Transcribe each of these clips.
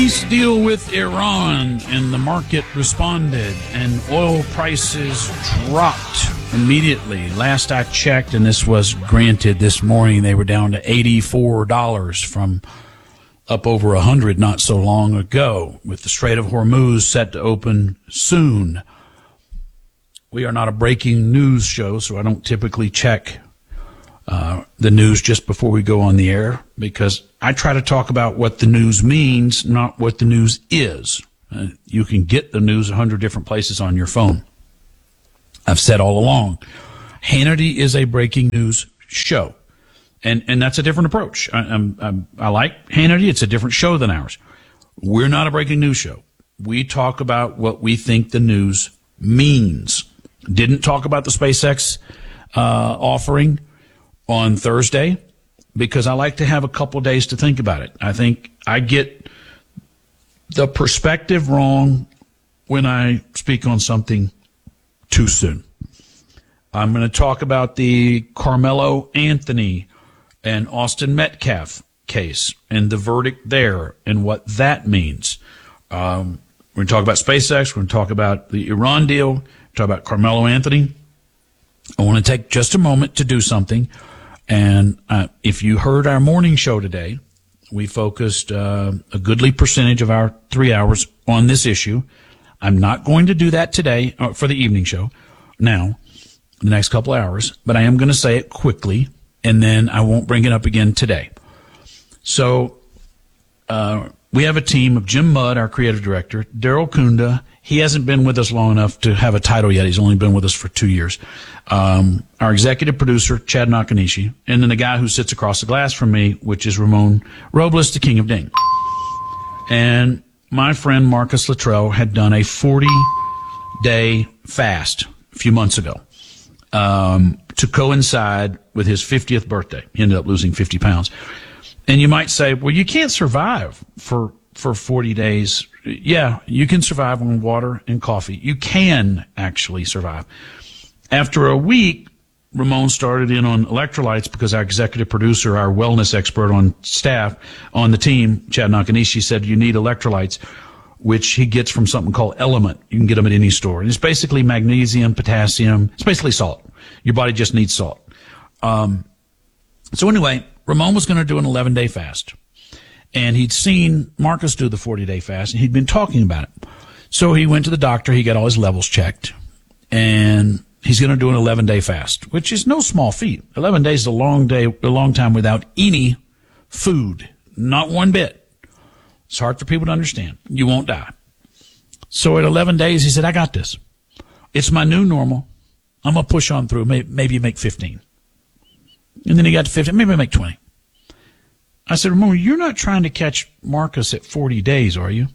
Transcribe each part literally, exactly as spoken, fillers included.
Peace deal with Iran, and the market responded, and oil prices dropped immediately. Last I checked, and this was granted this morning, they were down to eighty-four dollars from up over one hundred not so long ago, with the Strait of Hormuz set to open soon. We are not a breaking news show, so I don't typically check uh, the news just before we go on the air, because I try to talk about what the news means, not what the news is. Uh, you can get the news a hundred different places on your phone. I've said all along, Hannity is a breaking news show, and and that's a different approach. I, I'm, I'm, I like Hannity. It's a different show than ours. We're not a breaking news show. We talk about what we think the news means. Didn't talk about the SpaceX uh, offering on Thursday, because I like to have a couple days to think about it. I think I get the perspective wrong when I speak on something too soon. I'm going to talk about the Carmelo Anthony and Austin Metcalf case and the verdict there and what that means. Um, we're going to talk about SpaceX. We're going to talk about the Iran deal. Talk about Carmelo Anthony. I want to take just a moment to do something. And uh, if you heard our morning show today, we focused uh, a goodly percentage of our three hours on this issue. I'm not going to do that today uh, for the evening show now, the next couple of hours, but I am going to say it quickly, and then I won't bring it up again today. So uh, we have a team of Jim Mudd, our creative director, Daryl Kunda. He hasn't been with us long enough to have a title yet. He's only been with us for two years. Um, our executive producer, Chad Nakanishi, and then the guy who sits across the glass from me, which is Ramon Robles, the King of Ding. And my friend Marcus Luttrell had done a forty-day fast a few months ago um, to coincide with his fiftieth birthday. He ended up losing fifty pounds. And you might say, well, you can't survive for for forty days. Yeah, you can survive on water and coffee. You can actually survive. After a week, Ramon started in on electrolytes because our executive producer, our wellness expert on staff, on the team, Chad Nakanishi, said you need electrolytes, which he gets from something called Element. You can get them at any store. And it's basically magnesium, potassium. It's basically salt. Your body just needs salt. Um, so anyway, Ramon was going to do an eleven-day fast. And he'd seen Marcus do the forty-day fast, and he'd been talking about it. So he went to the doctor. He got all his levels checked. And he's going to do an eleven-day fast, which is no small feat. eleven days is a long day, a long time without any food. Not one bit. It's hard for people to understand. You won't die. So at eleven days, he said, I got this. It's my new normal. I'm going to push on through. Maybe, maybe make fifteen. And then he got to fifteen. Maybe make twenty. I said, Ramon, you're not trying to catch Marcus at forty days, are you?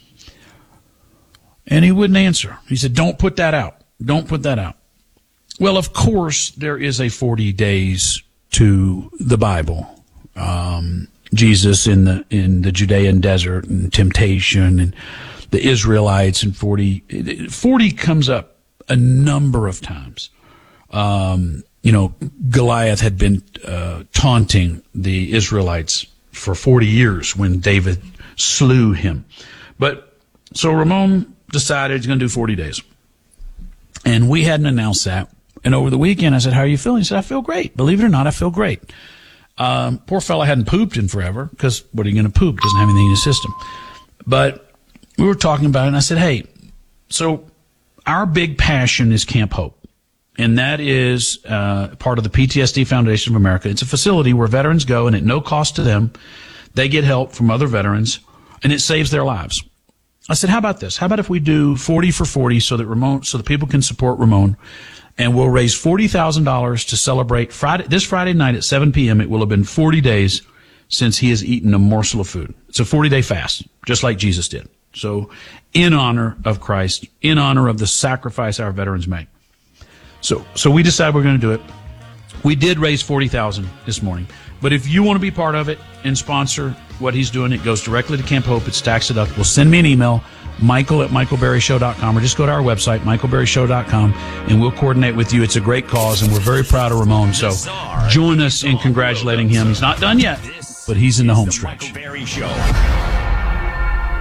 And he wouldn't answer. He said, don't put that out. Don't put that out. Well, of course, there is a forty days to the Bible. Um, Jesus in the in the Judean desert and temptation and the Israelites and forty. forty comes up a number of times. Um You know, Goliath had been uh, taunting the Israelites for forty years when David slew him. But so Ramon decided he's going to do forty days. And we hadn't announced that. And over the weekend, I said, how are you feeling? He said, I feel great. Believe it or not, I feel great. Um, poor fella hadn't pooped in forever, because what are you going to poop? Doesn't have anything in his system. But we were talking about it, and I said, hey, so our big passion is Camp Hope. And that is uh, part of the P T S D Foundation of America. It's a facility where veterans go, and at no cost to them, they get help from other veterans, and it saves their lives. I said, how about this? How about if we do forty for forty so that Ramon, so that people can support Ramon, and we'll raise forty thousand dollars to celebrate Friday, this Friday night at seven p.m. It will have been forty days since he has eaten a morsel of food. It's a forty-day fast, just like Jesus did. So in honor of Christ, in honor of the sacrifice our veterans make. So, so we decided we're going to do it. We did raise forty thousand dollars this morning. But if you want to be part of it and sponsor what he's doing, it goes directly to Camp Hope. It's tax deductible. Send me an email, Michael at michael berry show dot com, or just go to our website, michael berry show dot com, and we'll coordinate with you. It's a great cause, and we're very proud of Ramon. So join us in congratulating him. He's not done yet, but he's in the home stretch.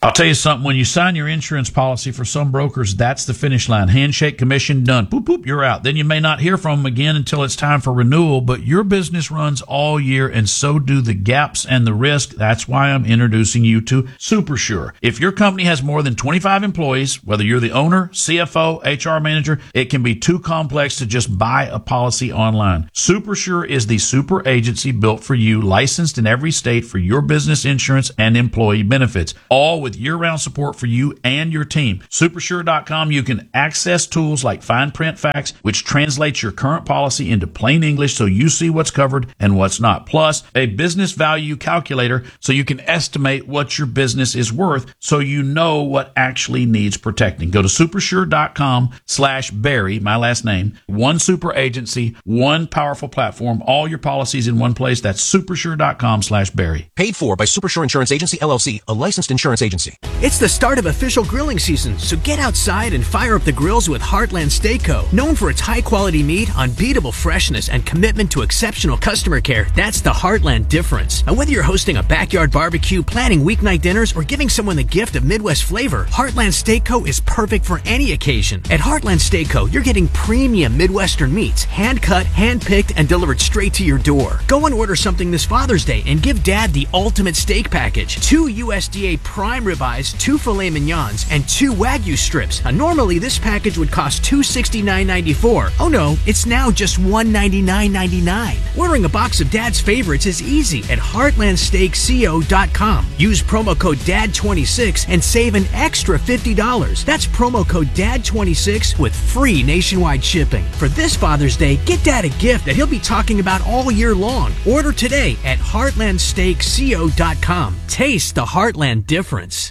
I'll tell you something. When you sign your insurance policy, for some brokers, that's the finish line. Handshake, commission, done. Boop, boop, you're out. Then you may not hear from them again until it's time for renewal, but your business runs all year, and so do the gaps and the risk. That's why I'm introducing you to SuperSure. If your company has more than twenty-five employees, whether you're the owner, C F O, H R manager, it can be too complex to just buy a policy online. SuperSure is the super agency built for you, licensed in every state for your business insurance and employee benefits, all with year-round support for you and your team. Supersure dot com, you can access tools like Fine Print Facts, which translates your current policy into plain English so you see what's covered and what's not. Plus, a business value calculator so you can estimate what your business is worth so you know what actually needs protecting. Go to supersure dot com slash Barry, my last name. One super agency, one powerful platform, all your policies in one place. That's supersure dot com slash Barry. Paid for by Supersure Insurance Agency, L L C, a licensed insurance agency. It's the start of official grilling season, so get outside and fire up the grills with Heartland Steak Co. Known for its high-quality meat, unbeatable freshness, and commitment to exceptional customer care, that's the Heartland difference. Now, whether you're hosting a backyard barbecue, planning weeknight dinners, or giving someone the gift of Midwest flavor, Heartland Steak Co. is perfect for any occasion. At Heartland Steak Co., you're getting premium Midwestern meats, hand-cut, hand-picked, and delivered straight to your door. Go and order something this Father's Day and give Dad the ultimate steak package. Two U S D A prime ribeyes, two filet mignons, and two Wagyu strips. Now, normally this package would cost two hundred sixty-nine dollars and ninety-four cents. Oh no, it's now just one hundred ninety-nine dollars and ninety-nine cents. Ordering a box of Dad's favorites is easy at heartland steak co dot com. Use promo code D A D twenty-six and save an extra fifty dollars. That's promo code D A D twenty-six with free nationwide shipping. For this Father's Day, get Dad a gift that he'll be talking about all year long. Order today at heartland steak co dot com. Taste the Heartland difference.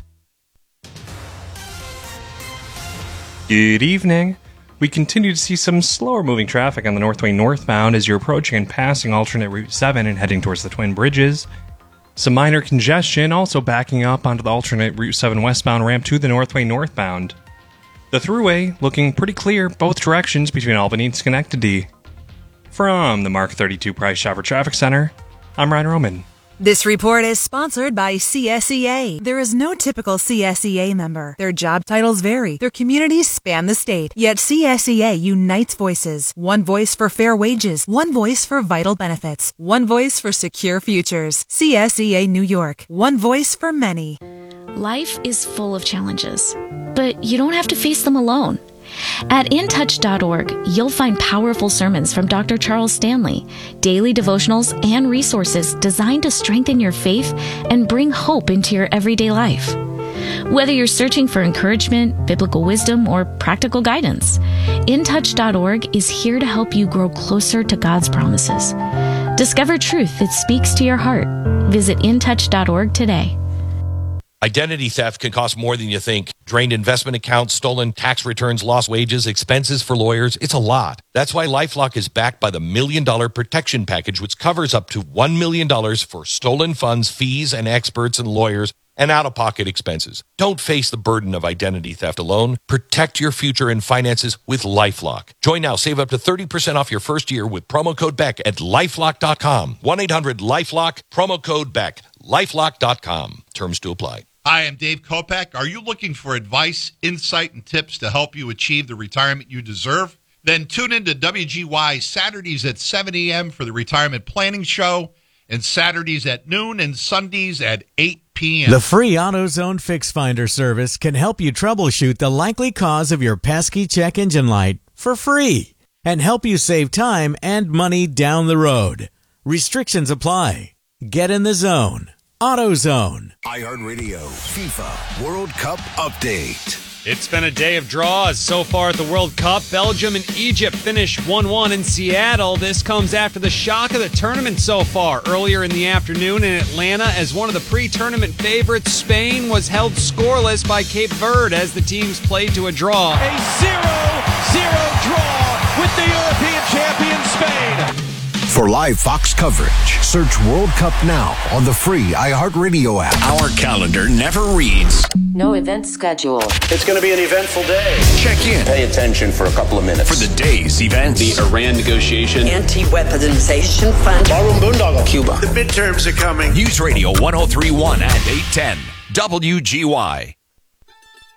Good evening. We continue to see some slower moving traffic on the Northway northbound as you're approaching and passing alternate Route seven and heading towards the Twin Bridges. Some minor congestion also backing up onto the alternate Route seven westbound ramp to the Northway northbound. The thruway looking pretty clear both directions between Albany and Schenectady. From the Mark thirty-two Price Chopper Traffic Center, I'm Ryan Roman. This report is sponsored by C S E A. There is no typical C S E A member. Their job titles vary. Their communities span the state. Yet C S E A unites voices. One voice for fair wages. One voice for vital benefits. One voice for secure futures. C S E A New York. One voice for many. Life is full of challenges, but you don't have to face them alone. At in touch dot org, you'll find powerful sermons from Doctor Charles Stanley, daily devotionals, and resources designed to strengthen your faith and bring hope into your everyday life. Whether you're searching for encouragement, biblical wisdom, or practical guidance, in touch dot org is here to help you grow closer to God's promises. Discover truth that speaks to your heart. Visit in touch dot org today. Identity theft can cost more than you think. Drained investment accounts, stolen tax returns, lost wages, expenses for lawyers. It's a lot. That's why LifeLock is backed by the Million Dollar Protection Package, which covers up to one million dollars for stolen funds, fees, and experts and lawyers, and out-of-pocket expenses. Don't face the burden of identity theft alone. Protect your future and finances with LifeLock. Join now. Save up to thirty percent off your first year with promo code Beck at lifelock dot com. one eight hundred lifelock, promo code Beck, lifelock dot com. Terms to apply. Hi, I'm Dave Kopak. Are you looking for advice, insight, and tips to help you achieve the retirement you deserve? Then tune in to W G Y Saturdays at seven a.m. for the Retirement Planning Show, and Saturdays at noon and Sundays at eight p.m. The free AutoZone Fix Finder service can help you troubleshoot the likely cause of your pesky check engine light for free and help you save time and money down the road. Restrictions apply. Get in the zone. AutoZone. iHeartRadio FIFA World Cup Update. It's been a day of draws so far at the World Cup. Belgium and Egypt finished one one in Seattle. This comes after the shock of the tournament so far. Earlier in the afternoon in Atlanta, as one of the pre-tournament favorites, Spain was held scoreless by Cape Verde as the teams played to a draw. A zero zero draw with the European champion Spain. For live Fox coverage, search World Cup now on the free iHeartRadio app. Our calendar never reads. No event schedule. It's going to be an eventful day. Check in. Pay attention for a couple of minutes. For the day's events. The Iran negotiation. Anti-weaponization fund. Barroom Boondoggle. Cuba. The midterms are coming. News Radio one oh three point one and eight ten. W G Y.